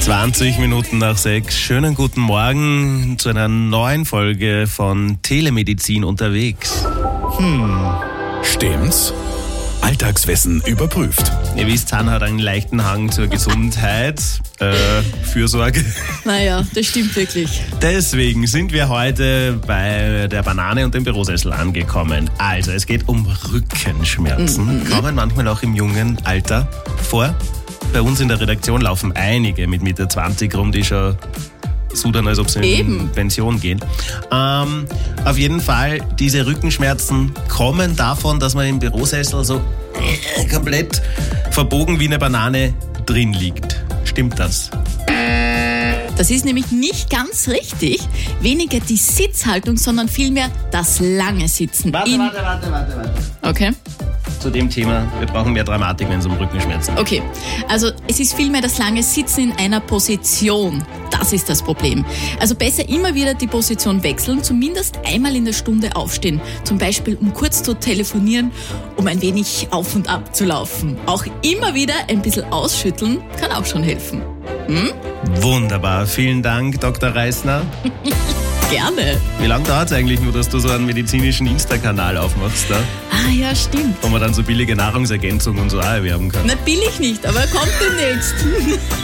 20 Minuten nach 6. Schönen guten Morgen zu einer neuen Folge von Telemedizin unterwegs. Stimmt's? Alltagswissen überprüft. Ihr wisst, Zahn hat einen leichten Hang zur Gesundheit, Fürsorge. Naja, das stimmt wirklich. Deswegen sind wir heute bei der Banane und dem Bürosessel angekommen. Also, es geht um Rückenschmerzen. Kommen manchmal auch im jungen Alter vor. Bei uns in der Redaktion laufen einige mit Mitte 20 rum, die schon sudern, als ob sie in Pension gehen. Auf jeden Fall, diese Rückenschmerzen kommen davon, dass man im Bürosessel so komplett verbogen wie eine Banane drin liegt. Stimmt das? Das ist nämlich nicht ganz richtig. Weniger die Sitzhaltung, sondern vielmehr das lange Sitzen. Warte. Okay. Zu dem Thema, wir brauchen mehr Dramatik, wenn es um Rückenschmerzen geht. Okay, also es ist vielmehr das lange Sitzen in einer Position. Das ist das Problem. Also besser immer wieder die Position wechseln, zumindest einmal in der Stunde aufstehen. Zum Beispiel, um kurz zu telefonieren, um ein wenig auf und ab zu laufen. Auch immer wieder ein bisschen ausschütteln kann auch schon helfen. Wunderbar, vielen Dank, Dr. Reisner. Gerne. Wie lange dauert es eigentlich nur, dass du so einen medizinischen Insta-Kanal aufmachst, da? Ah ja, stimmt. Wo man dann so billige Nahrungsergänzungen und so auch erwerben kann? Na, billig nicht, aber kommt demnächst.